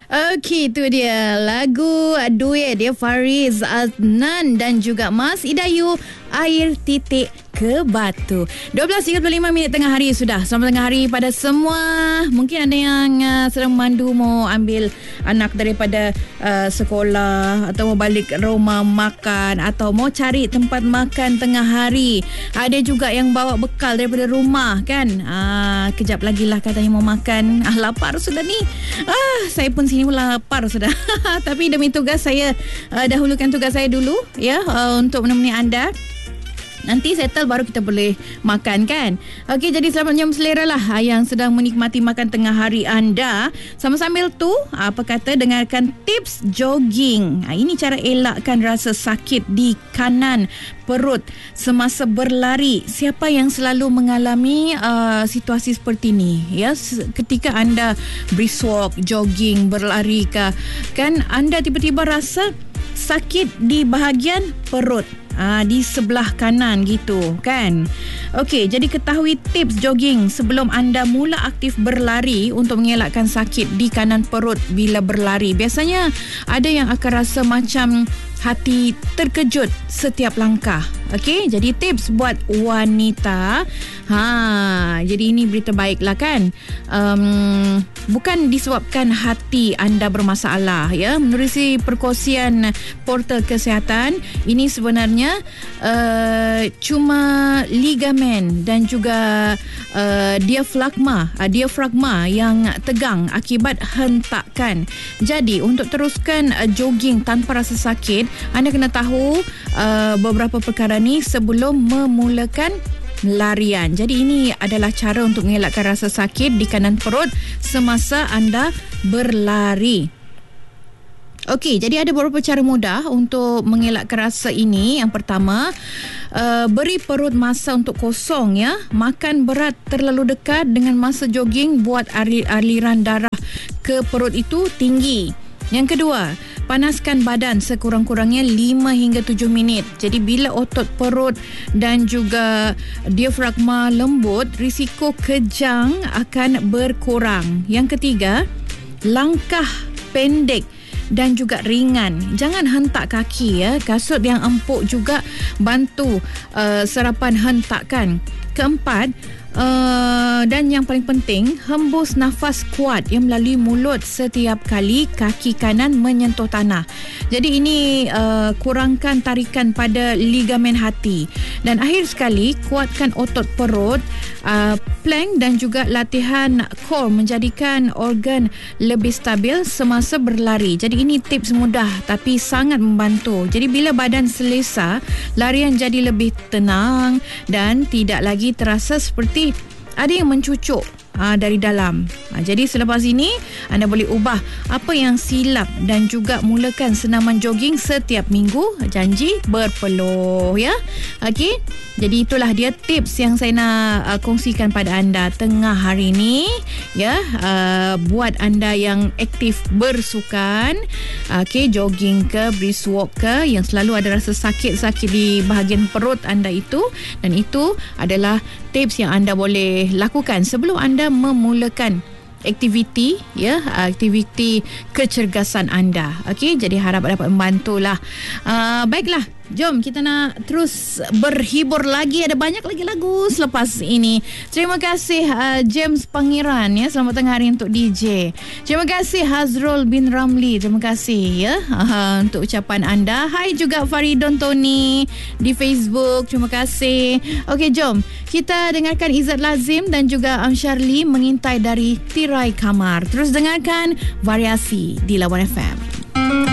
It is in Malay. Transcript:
Okey, itu dia lagu duet dia Fariz Aznan dan juga Mas Idayu, Air Titik ke Batu. 12.35 minit tengah hari sudah. Selamat tengah hari pada semua. Mungkin ada yang sedang memandu mau ambil anak daripada sekolah atau mau balik rumah makan atau mau cari tempat makan tengah hari. Ada juga yang bawa bekal daripada rumah kan. Kejap lagi lah katanya mau makan. Lapar sudah ni. Saya pun sini pun lapar sudah. Tapi demi tugas saya dahulukan tugas saya dulu ya, untuk menemani anda. Nanti settle baru kita boleh makan kan. Okey, jadi selamat jam selera lah yang sedang menikmati makan tengah hari anda. Sambil-sambil tu apa kata dengarkan tips jogging. Ini cara elakkan rasa sakit di kanan perut semasa berlari. Siapa yang selalu mengalami situasi seperti ni ya, ketika anda brisk walk, jogging, berlari kan anda tiba-tiba rasa sakit di bahagian perut, di sebelah kanan gitu kan. Okey, jadi ketahui tips jogging sebelum anda mula aktif berlari untuk mengelakkan sakit di kanan perut bila berlari. Biasanya ada yang akan rasa macam hati terkejut setiap langkah. Okey, jadi tips buat wanita. Jadi ini berita baik lah kan. Bukan disebabkan hati anda bermasalah ya. Menerusi perkongsian portal kesihatan, ini sebenarnya cuma ligamen dan juga diafragma yang tegang akibat hentakan. Jadi untuk teruskan jogging tanpa rasa sakit, anda kena tahu beberapa perkara ni sebelum memulakan larian. Jadi ini adalah cara untuk mengelakkan rasa sakit di kanan perut semasa anda berlari. Okey, jadi ada beberapa cara mudah untuk mengelakkan rasa ini. Yang pertama, beri perut masa untuk kosong ya. Makan berat terlalu dekat dengan masa jogging buat aliran darah ke perut itu tinggi. Yang kedua, panaskan badan sekurang-kurangnya 5 hingga 7 minit. Jadi bila otot perut dan juga diafragma lembut, risiko kejang akan berkurang. Yang ketiga, langkah pendek dan juga ringan. Jangan hentak kaki ya. Kasut yang empuk juga bantu serapan hentakan. Keempat, dan yang paling penting, hembus nafas kuat yang melalui mulut setiap kali kaki kanan menyentuh tanah. Jadi ini kurangkan tarikan pada ligamen hati. Dan akhir sekali, kuatkan otot perut, plank dan juga latihan core menjadikan organ lebih stabil semasa berlari. Jadi ini tips mudah tapi sangat membantu. Jadi bila badan selesa, larian jadi lebih tenang dan tidak lagi terasa seperti ada yang mencucuk dari dalam. Jadi selepas ini anda boleh ubah apa yang silap dan juga mulakan senaman jogging setiap minggu. Janji berpeluh ya. Okey. Jadi itulah dia tips yang saya nak kongsikan pada anda tengah hari ini ya. Buat anda yang aktif bersukan, okey, jogging ke, brisk walk ke, yang selalu ada rasa sakit-sakit di bahagian perut anda itu, dan itu adalah tips yang anda boleh lakukan sebelum anda memulakan aktiviti ya, aktiviti kecergasan anda. Okey, jadi harap dapat membantulah. Baiklah, jom kita nak terus berhibur lagi. Ada banyak lagi lagu selepas ini. Terima kasih James Pangeran ya, selamat tengah hari untuk DJ. Terima kasih Hazrul bin Ramli, terima kasih ya untuk ucapan anda. Hai juga Faridon Tony di Facebook, terima kasih. Okey, jom kita dengarkan Izzat Lazim dan juga Amsyarli Mengintai dari Tirai Kamar. Terus dengarkan Variasi di Lawan FM.